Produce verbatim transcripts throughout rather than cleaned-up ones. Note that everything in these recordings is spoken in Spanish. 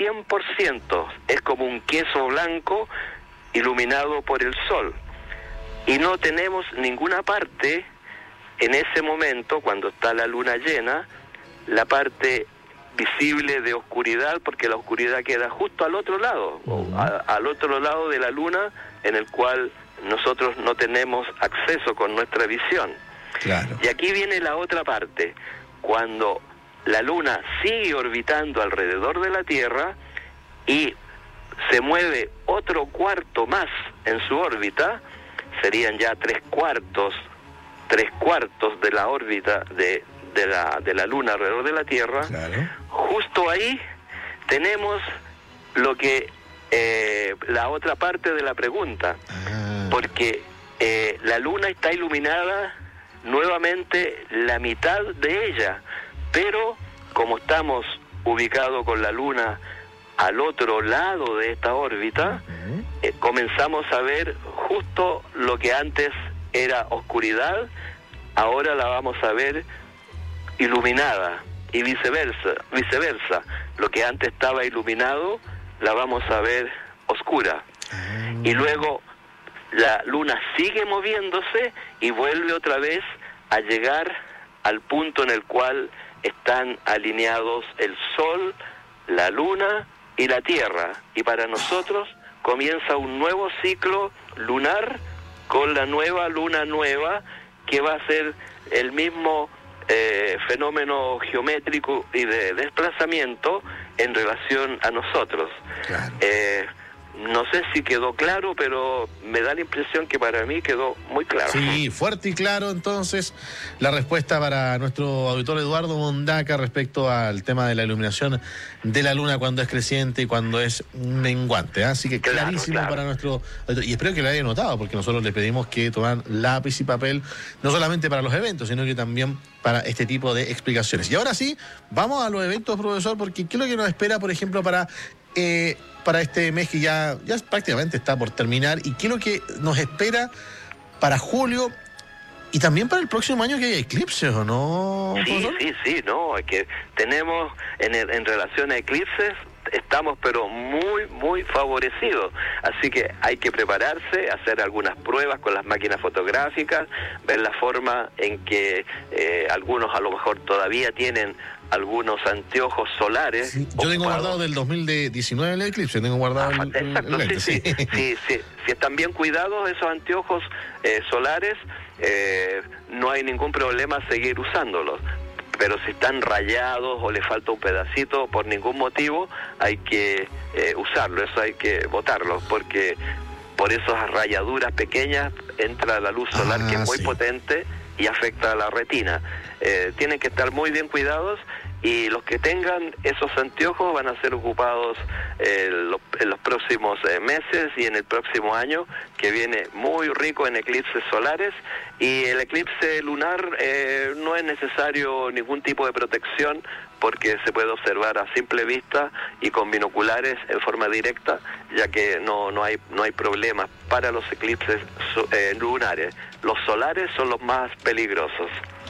cien por ciento, es como un queso blanco iluminado por el sol. Y no tenemos ninguna parte en ese momento, cuando está la luna llena, la parte visible de oscuridad, porque la oscuridad queda justo al otro lado, uh-huh. a, al otro lado de la luna, en el cual nosotros no tenemos acceso con nuestra visión. Claro. Y aquí viene la otra parte. Cuando la luna sigue orbitando alrededor de la Tierra y se mueve otro cuarto más en su órbita, serían ya tres cuartos, tres cuartos de la órbita de, de, la, de la luna alrededor de la Tierra. Claro. Justo ahí tenemos lo que eh, la otra parte de la pregunta, ah. porque eh, la luna está iluminada nuevamente la mitad de ella, pero como estamos ubicados con la luna al otro lado de esta órbita, uh-huh. eh, comenzamos a ver justo lo que antes era oscuridad, ahora la vamos a ver iluminada, y viceversa, viceversa, lo que antes estaba iluminado la vamos a ver oscura. Uh-huh. Y luego la luna sigue moviéndose y vuelve otra vez a llegar al punto en el cual están alineados el Sol, la Luna y la Tierra. Y para nosotros comienza un nuevo ciclo lunar con la nueva luna nueva, que va a ser el mismo eh, fenómeno geométrico y de desplazamiento en relación a nosotros. Claro. Eh, No sé si quedó claro, pero me da la impresión que para mí quedó muy claro. Sí, fuerte y claro, entonces, la respuesta para nuestro auditor Eduardo Mondaca respecto al tema de la iluminación de la luna cuando es creciente y cuando es menguante. ¿eh? Así que claro, clarísimo claro. para nuestro auditor. Y espero que lo haya notado, porque nosotros le pedimos que toman lápiz y papel, no solamente para los eventos, sino que también para este tipo de explicaciones. Y ahora sí, vamos a los eventos, profesor, porque ¿qué es lo que nos espera, por ejemplo, para... Eh, para este mes que ya, ya prácticamente está por terminar, y qué es lo que nos espera para julio y también para el próximo año, que hay eclipses, ¿o no? Sí, profesor? sí, sí, no, es que tenemos en, el, en relación a eclipses, estamos pero muy, muy favorecidos, así que hay que prepararse, hacer algunas pruebas con las máquinas fotográficas, ver la forma en que eh, algunos a lo mejor todavía tienen algunos anteojos solares. Sí, yo tengo guardado del dos mil diecinueve el eclipse, tengo guardado ah, el, el, exacto, el lente, sí, sí, sí. sí, sí, si están bien cuidados esos anteojos eh, solares, eh, no hay ningún problema seguir usándolos. Pero si están rayados o le falta un pedacito por ningún motivo, hay que eh, usarlo, eso hay que botarlo, porque por esas rayaduras pequeñas entra la luz solar, ah, que es muy sí. potente y afecta a la retina. Eh, tienen que estar muy bien cuidados, y los que tengan esos anteojos van a ser ocupados eh, lo, en los próximos eh, meses y en el próximo año, que viene muy rico en eclipses solares. Y el eclipse lunar eh, no es necesario ningún tipo de protección, porque se puede observar a simple vista y con binoculares en forma directa, ya que no no hay no hay problemas para los eclipses eh, lunares. Los solares son los más peligrosos.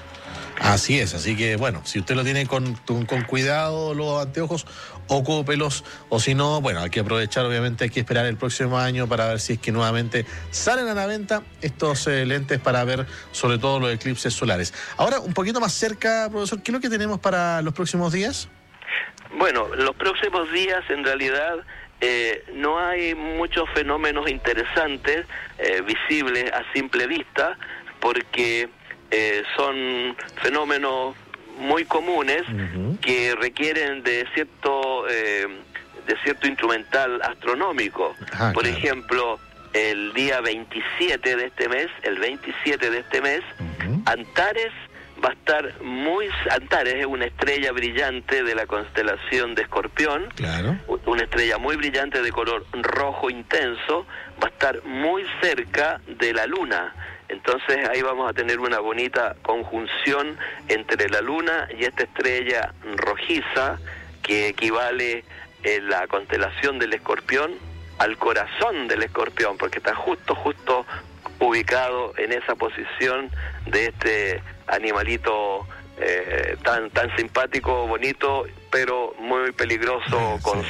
Así es, así que bueno, si usted lo tiene con, con, con cuidado los anteojos, ocúpelos, o si no, bueno, hay que aprovechar, obviamente hay que esperar el próximo año para ver si es que nuevamente salen a la venta estos eh, lentes para ver sobre todo los eclipses solares. Ahora, un poquito más cerca, profesor, ¿qué es lo que tenemos para los próximos días? Bueno, los próximos días en realidad eh, no hay muchos fenómenos interesantes eh, visibles a simple vista, porque Eh, son fenómenos muy comunes, uh-huh. que requieren de cierto eh, de cierto instrumental astronómico. Ah, Por claro. ejemplo, el día veintisiete de este mes, el veintisiete de este mes, uh-huh. Antares va a estar muy... Antares es una estrella brillante de la constelación de Escorpión, claro. Una estrella muy brillante de color rojo intenso, va a estar muy cerca de la Luna. Entonces ahí vamos a tener una bonita conjunción entre la Luna y esta estrella rojiza, que equivale en la constelación del Escorpión al corazón del Escorpión, porque está justo, justo ubicado en esa posición de este animalito eh, tan tan simpático, bonito, pero muy peligroso, sí, con